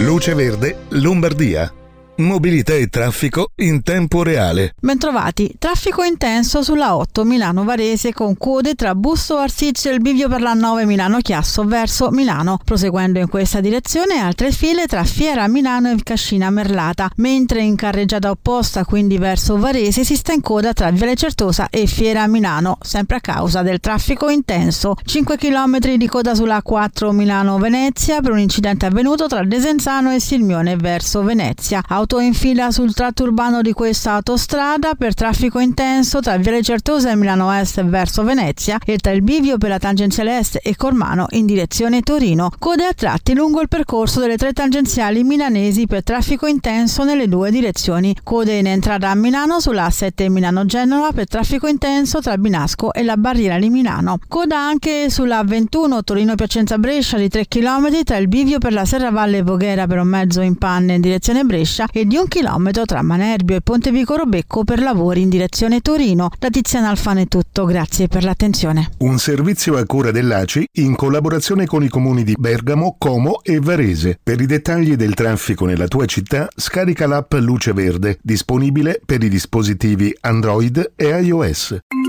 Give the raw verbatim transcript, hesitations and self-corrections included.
Luce Verde, Lombardia. Mobilità e traffico in tempo reale. Bentrovati. Traffico intenso sulla otto Milano-Varese con code tra Busto Arsizio e il bivio per la nove Milano-Chiasso verso Milano. Proseguendo in questa direzione altre file tra Fiera Milano e Cascina Merlata, mentre in carreggiata opposta, quindi verso Varese, si sta in coda tra Viale Certosa e Fiera Milano, sempre a causa del traffico intenso. cinque chilometri di coda sulla quattro Milano-Venezia per un incidente avvenuto tra Desenzano e Sirmione verso Venezia. Auto in fila sul tratto urbano di questa autostrada per traffico intenso tra Viale Certosa e Milano Est verso Venezia e tra il bivio per la tangenziale est e Cormano in direzione Torino. Code a tratti lungo il percorso delle tre tangenziali milanesi per traffico intenso nelle due direzioni. Code in entrata a Milano sulla A sette Milano-Genova per traffico intenso tra Binasco e la barriera di Milano. Coda anche sulla A ventuno Torino-Piacenza-Brescia di tre chilometri tra il bivio per la Serravalle Voghera per un mezzo in panne in direzione Brescia e di un chilometro tra Manerbio e Pontevico Robecco per lavori in direzione Torino. Da Tiziana Alfano è tutto, grazie per l'attenzione. Un servizio a cura dell'A C I in collaborazione con i comuni di Bergamo, Como e Varese. Per i dettagli del traffico nella tua città scarica l'app Luce Verde, disponibile per i dispositivi Android e iOS.